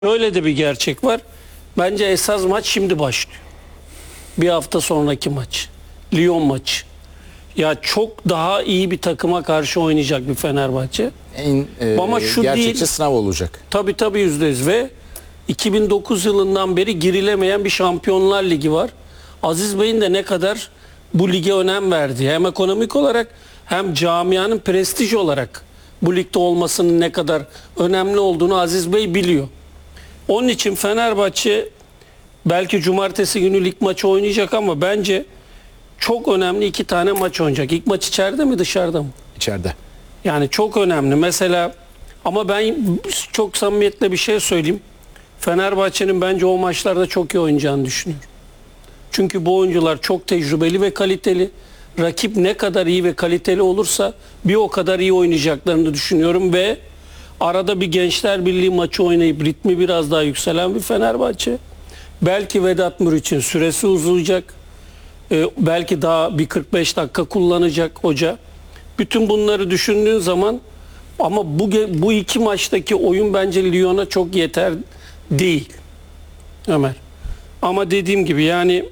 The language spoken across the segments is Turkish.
Öyle de bir gerçek var. Bence esas maç şimdi başlıyor. Bir hafta sonraki maç. Lyon maçı. Ya çok daha iyi bir takıma karşı oynayacak bir Fenerbahçe. Ama şu gerçekçi değil. sınav olacak. Tabii %100 ve 2009 yılından beri girilemeyen bir Şampiyonlar Ligi var. Aziz Bey'in de ne kadar bu lige önem verdiği, hem ekonomik olarak hem camianın prestij olarak bu ligde olmasının ne kadar önemli olduğunu Aziz Bey biliyor. Onun için Fenerbahçe belki cumartesi günü lig maçı oynayacak ama bence çok önemli 2 tane maç oynayacak. İlk maç içeride mi dışarıda mı? İçeride. Yani çok önemli. Mesela ama ben çok samimiyetle bir şey söyleyeyim. Fenerbahçe'nin bence o maçlarda çok iyi oynayacağını düşünüyorum. Çünkü bu oyuncular çok tecrübeli ve kaliteli. Rakip ne kadar iyi ve kaliteli olursa bir o kadar iyi oynayacaklarını düşünüyorum ve arada bir Gençler Birliği maçı oynayıp ritmi biraz daha yükselen bir Fenerbahçe. Belki Vedat Muriç'in süresi uzayacak. Belki daha bir 45 dakika kullanacak hoca. Bütün bunları düşündüğün zaman ama bu iki maçtaki oyun bence Lyon'a çok yeter değil Ömer. Ama dediğim gibi yani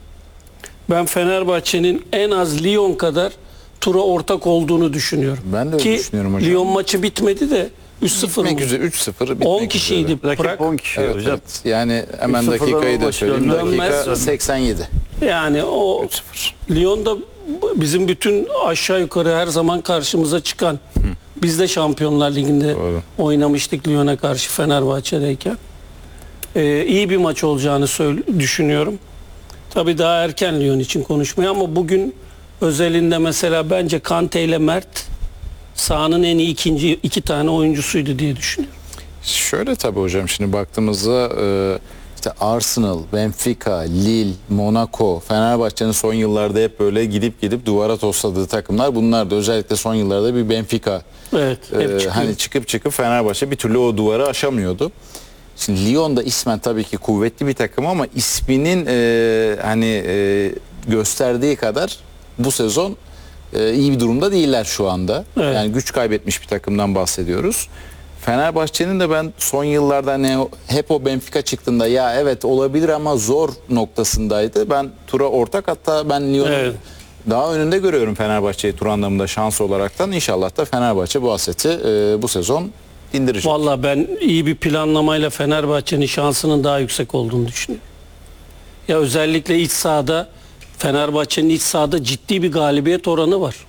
ben Fenerbahçe'nin en az Lyon kadar tura ortak olduğunu düşünüyorum. Ben de öyle düşünüyorum hocam. Lyon maçı bitmedi de 3-0 Bitmek oldu. üzere 3-0 bitmek 10 kişiydi. üzere. Bırak. 10 kişi Evet, hocam. evet. Yani hemen 3-0'dan dakikayı da başlıyor. söyleyeyim. Dönmez. Dakika 87. Yani o 3-0. Lyon'da bizim bütün aşağı yukarı her zaman karşımıza çıkan. Biz de Şampiyonlar Ligi'nde Doğru. oynamıştık Lyon'a karşı Fenerbahçe'deyken. İyi bir maç olacağını düşünüyorum. Tabii daha erken Lyon için konuşmaya ama bugün özelinde mesela bence Kante ile Mert sahanın en iyi ikinci 2 tane oyuncusuydu diye düşünüyorum. Şöyle tabii hocam, şimdi baktığımızda işte Arsenal, Benfica, Lille, Monaco, Fenerbahçe'nin son yıllarda hep böyle gidip duvara tosladığı takımlar bunlar da. Özellikle son yıllarda bir Benfica Evet, hep çıkıyor. hani çıkıp Fenerbahçe bir türlü o duvarı aşamıyordu. Şimdi Lyon da ismen tabii ki kuvvetli bir takım ama isminin gösterdiği kadar bu sezon iyi bir durumda değiller şu anda. Evet. Yani güç kaybetmiş bir takımdan bahsediyoruz. Fenerbahçe'nin de ben son yıllarda hep o Benfica çıktığında ya evet olabilir ama zor noktasındaydı. Ben tura ortak, hatta ben Lyon'un Evet. daha önünde görüyorum Fenerbahçe'yi tur anlamında şans olaraktan. İnşallah da Fenerbahçe bu haseti bu sezon indirecek. Vallahi ben iyi bir planlamayla Fenerbahçe'nin şansının daha yüksek olduğunu düşünüyorum. Ya özellikle iç sahada Fenerbahçe'nin iç sahada ciddi bir galibiyet oranı var.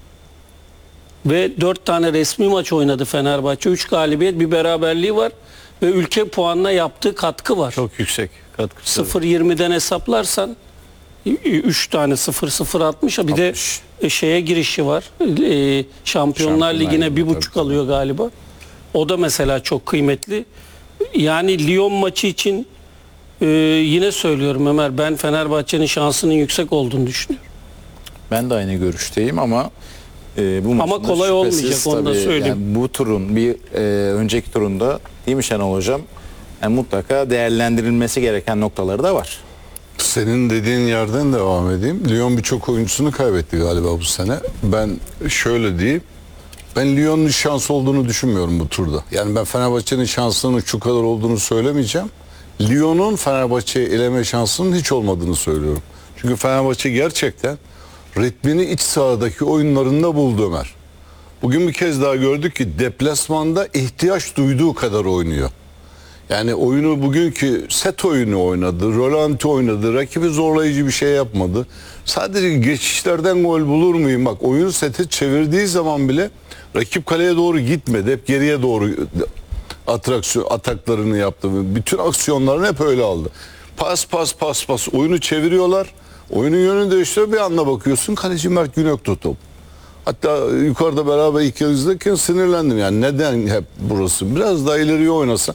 Ve 4 tane resmi maç oynadı Fenerbahçe. 3 galibiyet, bir beraberliği var ve ülke puanına yaptığı katkı var. Çok yüksek katkısı. 0-20'den hesaplarsan 3 tane 0-0-60, bir de şeye girişi var. Şampiyonlar Ligi'ne 1,5 alıyor galiba. O da mesela çok kıymetli. Yani Lyon maçı için yine söylüyorum Ömer, ben Fenerbahçe'nin şansının yüksek olduğunu düşünüyorum. Ben de aynı görüşteyim ama bu maçın da kolay şüphesiz olmayacak, onu da tabii, söyleyeyim. yani bu turun bir önceki turunda değil mi Şenol Hocam? Yani mutlaka değerlendirilmesi gereken noktaları da var. Senin dediğin yerden devam edeyim. Lyon birçok oyuncusunu kaybetti galiba bu sene. Ben şöyle diyeyim. Ben Lyon'un şans olduğunu düşünmüyorum bu turda. Yani ben Fenerbahçe'nin şansının şu kadar olduğunu söylemeyeceğim. Lyon'un Fenerbahçe'yi eleme şansının hiç olmadığını söylüyorum. Çünkü Fenerbahçe gerçekten ritmini iç sahadaki oyunlarında buldu Ömer. Bugün bir kez daha gördük ki deplasmanda ihtiyaç duyduğu kadar oynuyor. Yani oyunu bugünkü set oyunu oynadı, rolanti oynadı, rakibi zorlayıcı bir şey yapmadı. Sadece geçişlerden gol bulur muyum? Bak, oyun seti çevirdiği zaman bile rakip kaleye doğru gitmedi. Hep geriye doğru ataklarını yaptı. Bütün aksiyonlarını hep öyle aldı. Pas. Oyunu çeviriyorlar. Oyunun yönünü değiştiriyor. Bir anda bakıyorsun kaleci Mert Günok'ta top. Hatta yukarıda beraber ilk yarı izlerken sinirlendim. Yani neden hep burası? Biraz daha ileriye oynasa.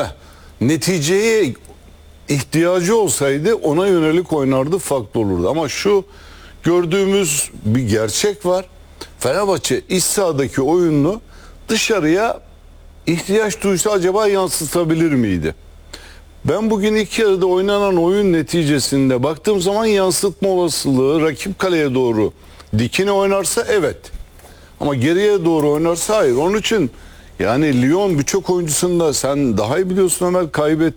Neticeye ihtiyacı olsaydı ona yönelik oynardı, farklı olurdu. Ama şu gördüğümüz bir gerçek var. Fenerbahçe iç sahadaki oyununu dışarıya ihtiyaç duysa acaba yansıtabilir miydi? Ben bugün ilk yarıda oynanan oyun neticesinde baktığım zaman yansıtma olasılığı rakip kaleye doğru dikine oynarsa evet. Ama geriye doğru oynarsa hayır. Onun için Yani Lyon birçok oyuncusunu da sen daha iyi biliyorsun Ömer,